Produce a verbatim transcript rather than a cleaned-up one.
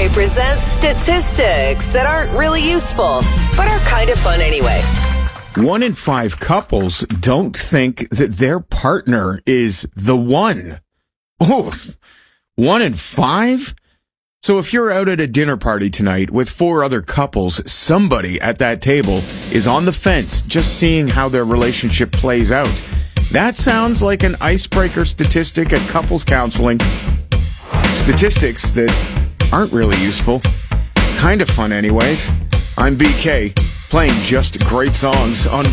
K presents statistics that aren't really useful, but are kind of fun anyway. One in five couples don't think that their partner is the one. Oof. One in five? So if you're out at a dinner party tonight with four other couples, somebody at that table is on the fence just seeing how their relationship plays out. That sounds like an icebreaker statistic at couples counseling. Statistics that aren't really useful. Kind of fun anyways. I'm B K, playing just great songs on